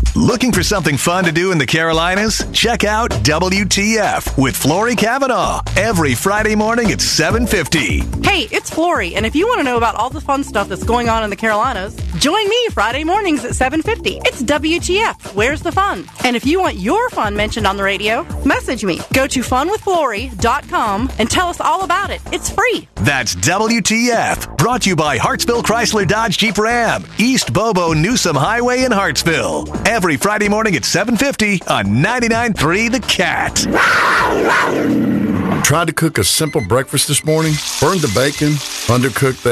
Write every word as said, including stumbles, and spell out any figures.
Looking for something fun to do in the Carolinas? Check out W T F with Flory Cavanaugh every Friday morning at seven fifty. Hey, it's Flory, and if you want to know about all the fun stuff that's going on in the Carolinas, join me Friday mornings at seven fifty. It's W T F, Where's the Fun? And if you want your fun mentioned on the radio, message me. Go to fun with flory dot com and tell us all about it. It's free. That's W T F, brought to you by Hartsville Chrysler Dodge Jeep Ram, East Bobo Newsom Highway in Hartsville. Every Friday morning at seven fifty on ninety-nine point three The Cat. Tried to cook a simple breakfast this morning, burned the bacon, undercooked the